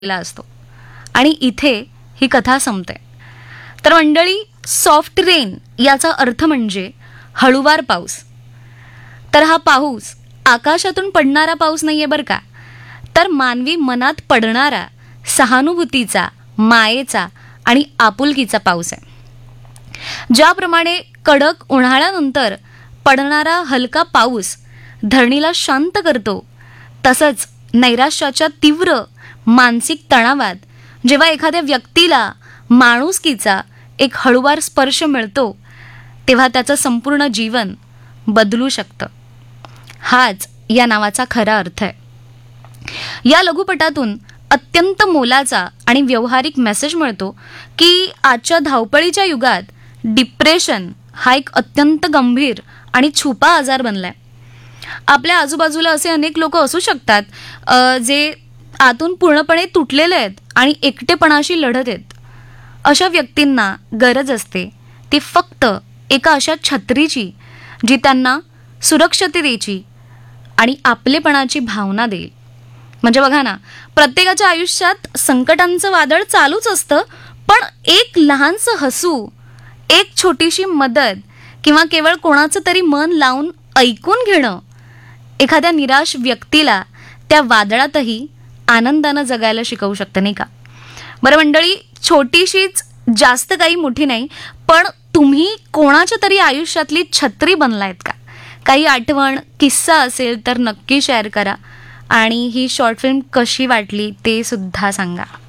आलेला असतो आणि इथे ही कथा संपते. तर मंडळी, सॉफ्ट रेन याचा अर्थ म्हणजे हळुवार पाऊस. तर हा पाऊस आकाशातून पडणारा पाऊस नाहीये बरं का, तर मानवी मनात पडणारा सहानुभूतीचा, मायेचा आणि आपुलकीचा पाऊस आहे. ज्याप्रमाणे कडक उन्हाळ्यानंतर पडणारा हलका पाऊस धरणीला शांत करतो, तसंच नैराश्याच्या तीव्र मानसिक तणावात जेव्हा एखाद्या व्यक्तीला माणुसकीचा एक हळुवार स्पर्श मिळतो, तेव्हा त्याचं संपूर्ण जीवन बदलू शकतं. हाच या नावाचा खरा अर्थ आहे. या लघुपटातून अत्यंत मोलाचा आणि व्यावहारिक मेसेज मिळतो की आजच्या धावपळीच्या युगात डिप्रेशन हा एक अत्यंत गंभीर आणि छुपा आजार बनलाय. आपल्या आजूबाजूला असे अनेक लोक असू शकतात जे आतून पूर्णपणे तुटलेले आहेत आणि एकटेपणाशी लढत आहेत. अशा व्यक्तींना गरज असते ती फक्त एका अशा छत्रीची जी त्यांना सुरक्षिततेची आणि आपलेपणाची भावना देईल. म्हणजे बघा ना, प्रत्येकाच्या आयुष्यात संकटांचं वादळ चालूच असतं, पण एक लहानसं हसू, एक छोटीशी मदत किंवा केवळ कोणाचं तरी मन लावून ऐकून घेणं एखाद्या निराश व्यक्तीला त्या वादळातही आनंदानं जगायला शिकवू शकतं, नाही का? बरं मंडळी, छोटीशीच, जास्त काही मोठी नाही, पण तुम्ही कोणाच्या तरी आयुष्यातली छत्री बनलायत का? काही आठवण, किस्सा असेल तर नक्की शेअर करा आणि ही शॉर्ट फिल्म कशी वाटली ते सुद्धा सांगा.